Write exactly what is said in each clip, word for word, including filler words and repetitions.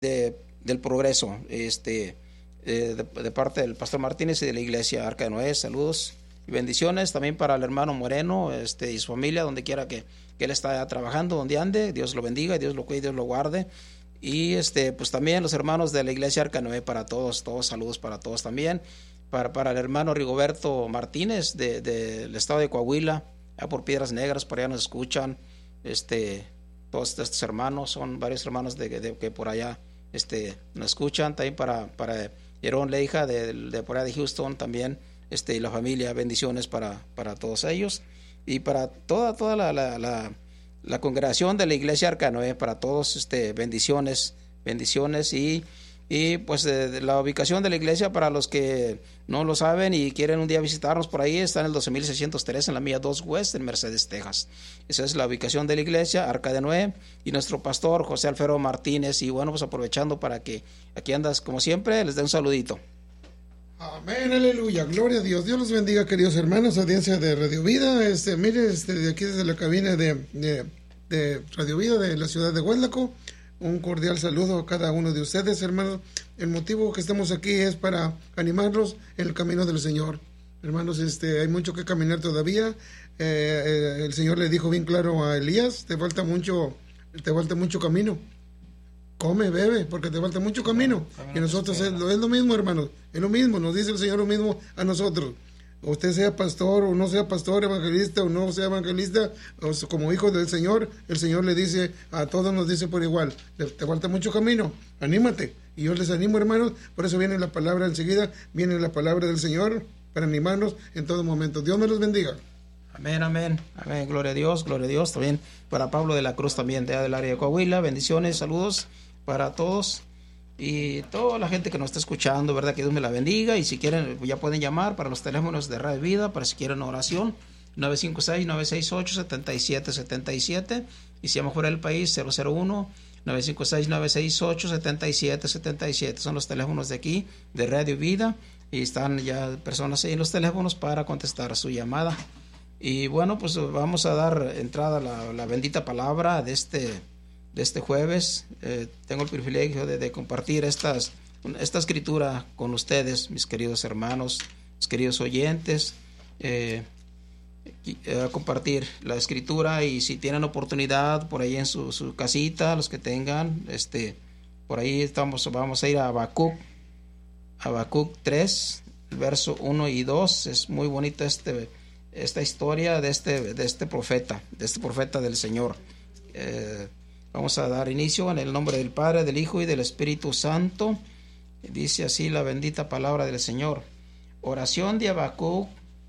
de, del progreso, este, eh, de, de parte del pastor Martínez y de la iglesia Arca de Noé. Saludos y bendiciones también para el hermano Moreno, este, y su familia, donde quiera que, que él está trabajando, donde ande. Dios lo bendiga, Dios lo cuide, Dios lo guarde. Y este, pues también los hermanos de la iglesia Arca de Noé, para todos, todos saludos para todos también. Para, para el hermano Rigoberto Martínez del de, de estado de Coahuila, allá por Piedras Negras, por allá nos escuchan. Este, todos estos hermanos, son varios hermanos de, de que por allá este, nos escuchan. También para, para Jerón Leija de, de por allá de Houston también, este, y la familia, bendiciones para, para todos ellos. Y para toda, toda la, la, la, la congregación de la iglesia Arca de Noé, para todos, este, bendiciones, bendiciones y Y pues eh, la ubicación de la iglesia, para los que no lo saben y quieren un día visitarnos por ahí, está en el doce mil seiscientos tres en la milla dos West en Mercedes, Texas. Esa es la ubicación de la iglesia Arca de Noé, y nuestro pastor José Alfredo Martínez. Y bueno, pues aprovechando para que aquí andas como siempre, les dé un saludito. Amén, aleluya, gloria a Dios. Dios los bendiga, queridos hermanos, audiencia de Radio Vida. Este, mire, este, de aquí desde la cabina de, de, de Radio Vida de la ciudad de Huélaco, un cordial saludo a cada uno de ustedes, hermanos. El motivo que estamos aquí es para animarlos en el camino del Señor. Hermanos, este, hay mucho que caminar todavía. Eh, eh, el Señor le dijo bien claro a Elías, te falta mucho, te falta mucho camino. Come, bebe, porque te falta mucho camino. Y nosotros es lo, es lo mismo, hermanos. Es lo mismo, nos dice el Señor lo mismo a nosotros. O usted sea pastor o no sea pastor, evangelista o no sea evangelista, o como hijo del Señor, el Señor le dice, a todos nos dice por igual, te falta mucho camino, anímate. Y yo les animo, hermanos, por eso viene la palabra enseguida, viene la palabra del Señor para animarnos en todo momento. Dios me los bendiga. Amén, amén, amén, gloria a Dios, gloria a Dios. También para Pablo de la Cruz, también de del área de Coahuila, bendiciones, saludos para todos. Y toda la gente que nos está escuchando, ¿verdad? Que Dios me la bendiga. Y si quieren, ya pueden llamar para los teléfonos de Radio Vida, para si quieren oración, nueve cinco seis, nueve seis ocho, siete siete siete siete. Y si vamos fuera del país, cero cero uno, nueve cinco seis, nueve seis ocho, siete siete siete siete. Son los teléfonos de aquí, de Radio Vida. Y están ya personas ahí en los teléfonos para contestar su llamada. Y bueno, pues vamos a dar entrada a la, la bendita palabra de este... de este jueves. Eh, tengo el privilegio de, de compartir estas, esta escritura con ustedes, mis queridos hermanos, mis queridos oyentes, eh, eh, compartir la escritura. Y si tienen oportunidad por ahí en su, su casita, los que tengan, este, por ahí estamos, vamos a ir a Habacuc, Habacuc tres, verso uno y dos. Es muy bonita este, esta historia de este, de este profeta, de este profeta del Señor. Eh, Vamos a dar inicio en el nombre del Padre, del Hijo y del Espíritu Santo. Dice así la bendita palabra del Señor. Oración de Habacuc,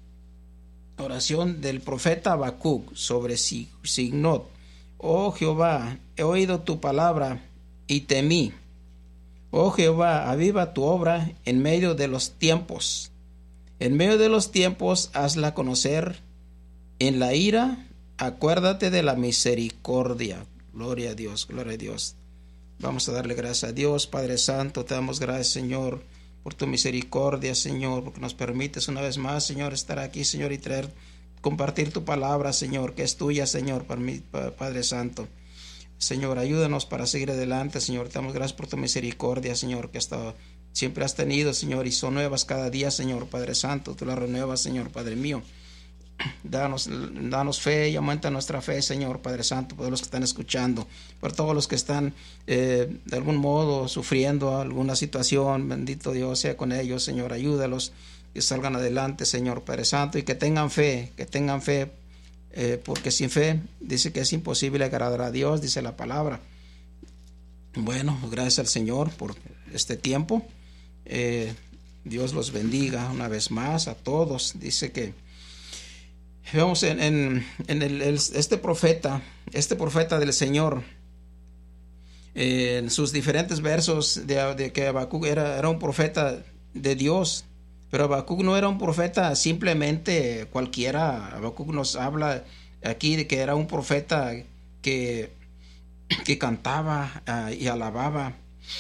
oración del profeta Habacuc sobre Signot. Oh Jehová, he oído tu palabra y temí. Oh Jehová, aviva tu obra en medio de los tiempos. En medio de los tiempos, hazla conocer. En la ira, acuérdate de la misericordia. Gloria a Dios, gloria a Dios. Vamos a darle gracias a Dios, Padre Santo. Te damos gracias, Señor, por tu misericordia, Señor, porque nos permites una vez más, Señor, estar aquí, Señor, y traer, compartir tu palabra, Señor, que es tuya, Señor, para mí, Padre Santo. Señor, ayúdanos para seguir adelante, Señor. Te damos gracias por tu misericordia, Señor, que hasta siempre has tenido, Señor, y son nuevas cada día, Señor, Padre Santo. Tú las renuevas, Señor, Padre mío. Danos, danos fe y aumenta nuestra fe, Señor, Padre Santo, por los que están escuchando, por todos los que están eh, de algún modo sufriendo alguna situación. Bendito Dios sea con ellos, Señor. Ayúdalos, que salgan adelante, Señor, Padre Santo, y que tengan fe, que tengan fe, eh, porque sin fe dice que es imposible agradar a Dios, dice la palabra. Bueno, gracias al Señor por este tiempo. Eh, Dios los bendiga una vez más a todos. Dice que vemos en, en, en el, el, este profeta, este profeta del Señor, eh, en sus diferentes versos de, de que Habacuc era, era un profeta de Dios, pero Habacuc no era un profeta simplemente cualquiera. Habacuc nos habla aquí de que era un profeta que, que cantaba uh, y alababa.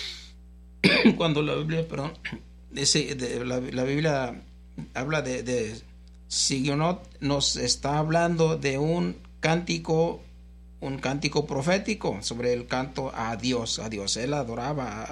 Cuando la Biblia, perdón, dice, de, la, la Biblia habla de, de Signot, nos está hablando de un cántico un cántico profético sobre el canto a Dios, a Dios. Él adoraba